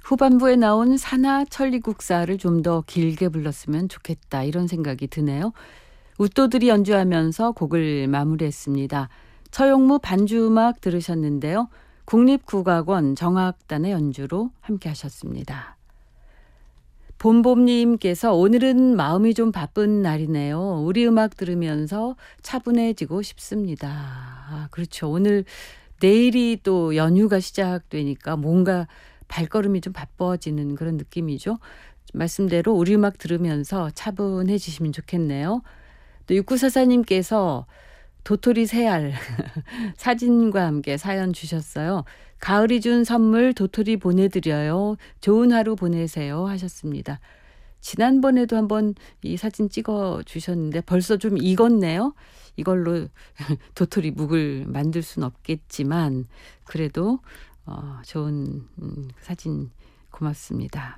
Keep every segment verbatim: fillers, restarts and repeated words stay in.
후반부에 나온 사나 천리국사를 좀 더 길게 불렀으면 좋겠다 이런 생각이 드네요. 웃도들이 연주하면서 곡을 마무리했습니다. 처용무 반주음악 들으셨는데요. 국립국악원 정악단의 연주로 함께 하셨습니다. 봄봄님께서 오늘은 마음이 좀 바쁜 날이네요. 우리 음악 들으면서 차분해지고 싶습니다. 아, 그렇죠. 오늘 내일이 또 연휴가 시작되니까 뭔가 발걸음이 좀 바빠지는 그런 느낌이죠. 말씀대로 우리 음악 들으면서 차분해지시면 좋겠네요. 또 육구사사님께서 도토리 새알 사진과 함께 사연 주셨어요. 가을이 준 선물 도토리 보내드려요. 좋은 하루 보내세요 하셨습니다. 지난번에도 한번 이 사진 찍어 주셨는데 벌써 좀 익었네요. 이걸로 도토리 묵을 만들 순 없겠지만 그래도 어, 좋은 음, 사진 고맙습니다.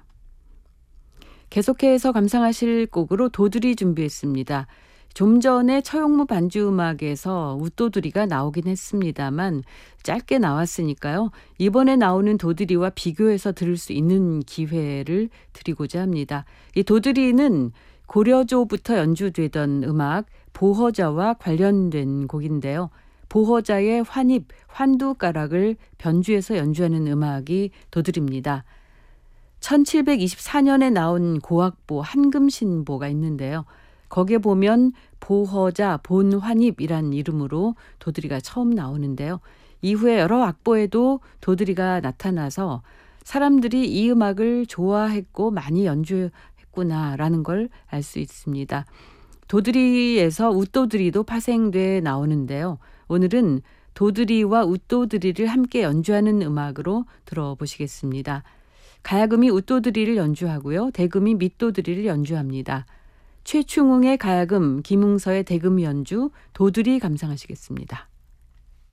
계속해서 감상하실 곡으로 도두리 준비했습니다. 좀 전에 처용무 반주음악에서 웃도두리가 나오긴 했습니다만 짧게 나왔으니까요. 이번에 나오는 도두리와 비교해서 들을 수 있는 기회를 드리고자 합니다. 이 도두리는 고려조부터 연주되던 음악 보허자와 관련된 곡인데요. 보허자의 환입, 환두가락을 변주해서 연주하는 음악이 도두리입니다. 천칠백이십사 년에 나온 고악보 한금신보가 있는데요. 거기에 보면 보허자 본환입이란 이름으로 도두리가 처음 나오는데요. 이후에 여러 악보에도 도두리가 나타나서 사람들이 이 음악을 좋아했고 많이 연주했구나라는 걸 알 수 있습니다. 도두리에서 웃도두리도 파생돼 나오는데요. 오늘은 도두리와 웃도두리를 함께 연주하는 음악으로 들어보시겠습니다. 가야금이 웃도두리를 연주하고요. 대금이 밑도두리를 연주합니다. 최충웅의 가야금, 김웅서의 대금 연주, 도두리 감상하시겠습니다.